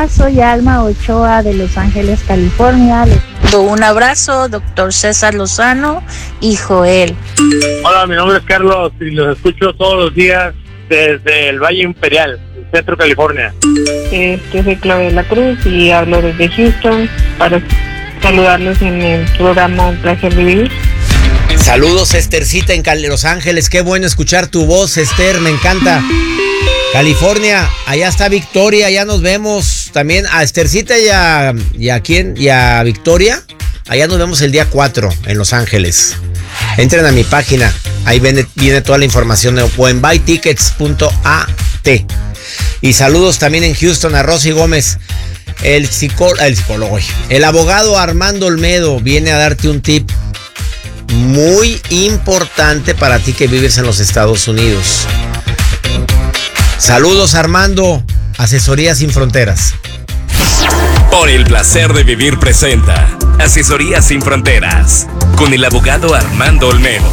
Hola, soy Alma Ochoa de Los Ángeles, California. Les mando un abrazo, doctor César Lozano y Joel. Hola, mi nombre es Carlos y los escucho todos los días desde el Valle Imperial, Centro California. Soy Claudia de la Cruz y hablo desde Houston para saludarlos en el programa Un Placer Vivir. Saludos, Esthercita en Los Ángeles. Qué bueno escuchar tu voz, Esther, me encanta. California, allá está Victoria, ya nos vemos. También a Esthercita y a Victoria. Allá nos vemos el día 4 en Los Ángeles. Entren a mi página, ahí viene toda la información o en buytickets.at. Y saludos también en Houston a Rosy Gómez. El psicólogo, el abogado Armando Olmedo viene a darte un tip muy importante para ti que vives en los Estados Unidos. Saludos, Armando. Asesoría Sin Fronteras. Por el placer de vivir presenta Asesoría Sin Fronteras con el abogado Armando Olmedo.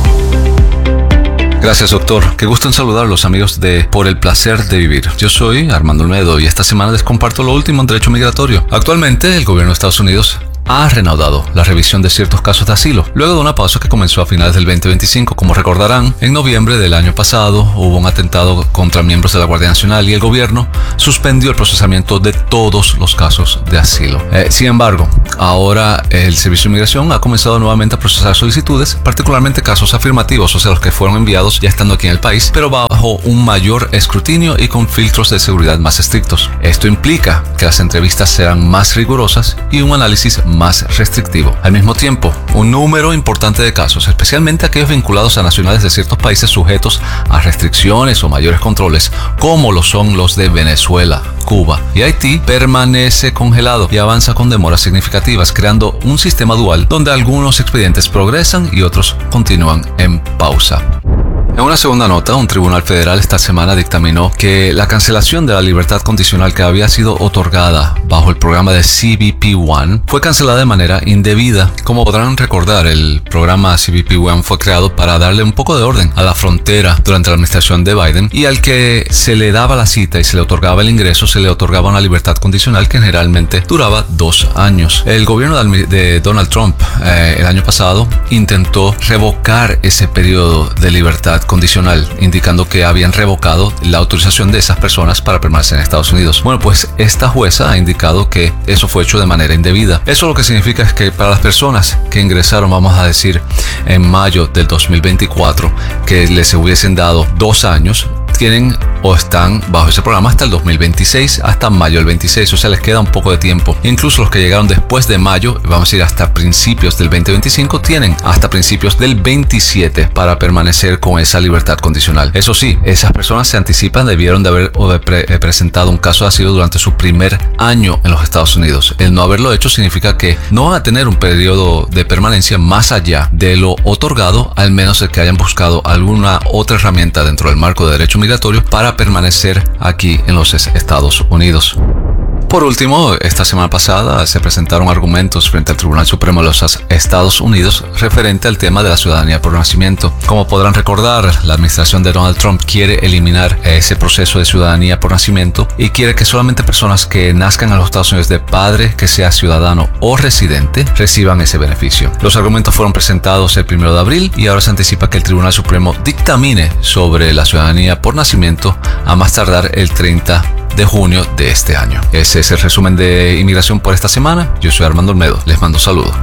Gracias, doctor. Qué gusto en saludarlos, amigos de Por el Placer de Vivir. Yo soy Armando Olmedo y esta semana les comparto lo último en derecho migratorio. Actualmente, el gobierno de Estados Unidos ha reanudado la revisión de ciertos casos de asilo, luego de una pausa que comenzó a finales del 2025. Como recordarán, en noviembre del año pasado hubo un atentado contra miembros de la Guardia Nacional y el gobierno suspendió el procesamiento de todos los casos de asilo. Sin embargo, ahora el Servicio de Inmigración ha comenzado nuevamente a procesar solicitudes, particularmente casos afirmativos, o sea, los que fueron enviados ya estando aquí en el país, pero bajo un mayor escrutinio y con filtros de seguridad más estrictos. Esto implica que las entrevistas serán más rigurosas y un análisis más restrictivo. Al mismo tiempo, un número importante de casos, especialmente aquellos vinculados a nacionales de ciertos países sujetos a restricciones o mayores controles, como lo son los de Venezuela, Cuba y Haití, permanece congelado y avanza con demoras significativas, creando un sistema dual donde algunos expedientes progresan y otros continúan en pausa. En una segunda nota, un tribunal federal esta semana dictaminó que la cancelación de la libertad condicional que había sido otorgada bajo el programa de CBP-1 fue cancelada de manera indebida. Como podrán recordar, el programa CBP-1 fue creado para darle un poco de orden a la frontera durante la administración de Biden, y al que se le daba la cita y se le otorgaba el ingreso, se le otorgaba una libertad condicional que generalmente duraba 2 años. El gobierno de Donald Trump el año pasado intentó revocar ese periodo de libertad condicional, indicando que habían revocado la autorización de esas personas para permanecer en Estados Unidos. Bueno, pues esta jueza ha indicado que eso fue hecho de manera indebida. Eso lo que significa es que para las personas que ingresaron, vamos a decir, en mayo del 2024, que les hubiesen dado 2 años, tienen o están bajo ese programa hasta el 2026, hasta mayo del 26, o sea, les queda un poco de tiempo. Incluso los que llegaron después de mayo, vamos a ir hasta principios del 2025, tienen hasta principios del 27 para permanecer con esa libertad condicional. Eso sí, esas personas se anticipan, debieron de haber presentado un caso de asilo durante su primer año en los Estados Unidos. El no haberlo hecho significa que no van a tener un periodo de permanencia más allá de lo otorgado, al menos de que hayan buscado alguna otra herramienta dentro del marco de derecho migratorio para permanecer aquí en los Estados Unidos. Por último, esta semana pasada se presentaron argumentos frente al Tribunal Supremo de los Estados Unidos referente al tema de la ciudadanía por nacimiento. Como podrán recordar, la administración de Donald Trump quiere eliminar ese proceso de ciudadanía por nacimiento y quiere que solamente personas que nazcan en los Estados Unidos de padre que sea ciudadano o residente reciban ese beneficio. Los argumentos fueron presentados el 1 de abril y ahora se anticipa que el Tribunal Supremo dictamine sobre la ciudadanía por nacimiento a más tardar el 30 de junio de este año. Ese es el resumen de inmigración por esta semana. Yo soy Armando Olmedo. Les mando un saludo.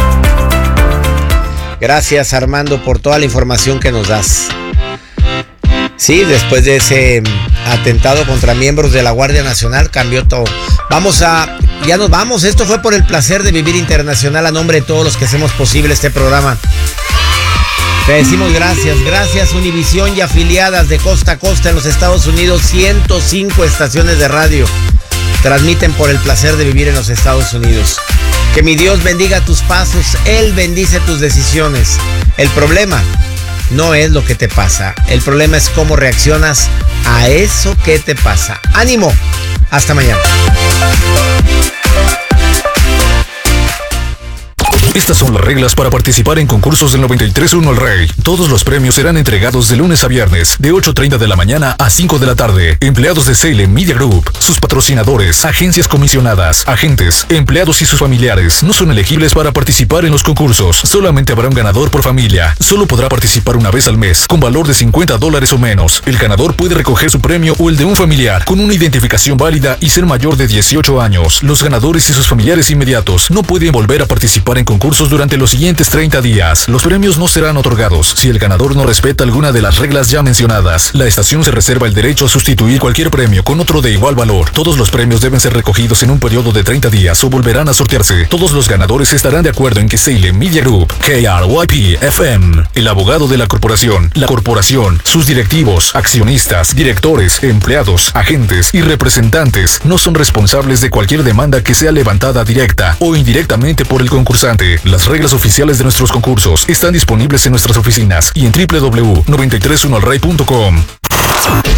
Gracias, Armando, por toda la información que nos das. Sí, después de ese atentado contra miembros de la Guardia Nacional cambió todo. Ya nos vamos. Esto fue Por el Placer de Vivir Internacional, a nombre de todos los que hacemos posible este programa. Te decimos gracias Univisión y afiliadas de costa a costa en los Estados Unidos. 105 estaciones de radio transmiten Por el Placer de Vivir en los Estados Unidos. Que mi Dios bendiga tus pasos, Él bendice tus decisiones. El problema no es lo que te pasa, el problema es cómo reaccionas a eso que te pasa. ¡Ánimo! Hasta mañana. Estas son las reglas para participar en concursos del 93.1 El Rey. Todos los premios serán entregados de lunes a viernes, de 8:30 de la mañana a 5 de la tarde. Empleados de Salem Media Group, sus patrocinadores, agencias comisionadas, agentes, empleados y sus familiares no son elegibles para participar en los concursos. Solamente habrá un ganador por familia. Solo podrá participar una vez al mes, con valor de $50 o menos. El ganador puede recoger su premio o el de un familiar, con una identificación válida y ser mayor de 18 años. Los ganadores y sus familiares inmediatos no pueden volver a participar en concursos durante los siguientes 30 días. Los premios no serán otorgados si el ganador no respeta alguna de las reglas ya mencionadas. La estación se reserva el derecho a sustituir cualquier premio con otro de igual valor. Todos los premios deben ser recogidos en un periodo de 30 días o volverán a sortearse. Todos los ganadores estarán de acuerdo en que Salem Media Group, KRYP FM, el abogado de la corporación, sus directivos, accionistas, directores, empleados, agentes y representantes no son responsables de cualquier demanda que sea levantada directa o indirectamente por el concursante. Las reglas oficiales de nuestros concursos están disponibles en nuestras oficinas y en www.931elrey.com.